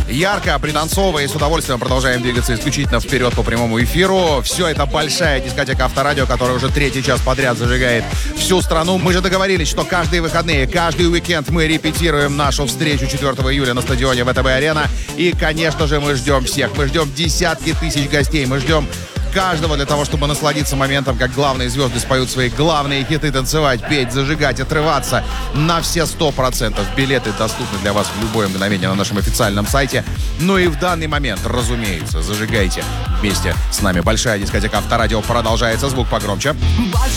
ярко, пританцово, и с удовольствием продолжаем двигаться исключительно вперед по прямому эфиру. Все это большая дискотека Авторадио, которая уже третий час подряд зажигает всю страну. Мы же договорились, что каждые выходные, каждый уикенд мы репетируем нашу встречу 4 июля на стадионе ВТБ-Арена. И, конечно же, мы ждем всех. Мы ждем десятки тысяч гостей. Мы ждем каждого для того, чтобы насладиться моментом, как главные звезды споют свои главные хиты, танцевать, петь, зажигать, отрываться на все 100%. Билеты доступны для вас в любое мгновение на нашем официальном сайте. Ну и в данный момент, разумеется, зажигайте вместе с нами. Большая дискотека Авторадио продолжается. Звук погромче.